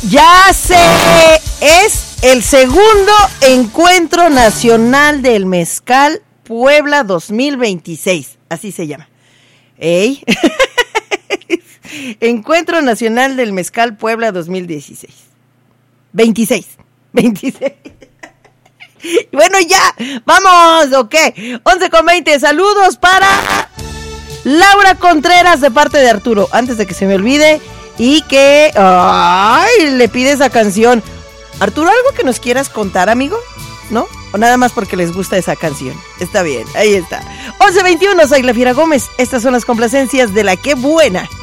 Ya sé, es el segundo Encuentro Nacional del Mezcal Puebla 2026, así se llama. ¿Ey? Encuentro Nacional del Mezcal Puebla 2016. 26. Bueno, ya, vamos, ok. 11:20, saludos para Laura Contreras de parte de Arturo, antes de que se me olvide, y que le pide esa canción. Arturo, ¿algo que nos quieras contar, amigo? ¿No? ¿O nada más porque les gusta esa canción? Está bien, ahí está. 11:21, soy La Fiera Gómez. Estas son las complacencias de la que buena.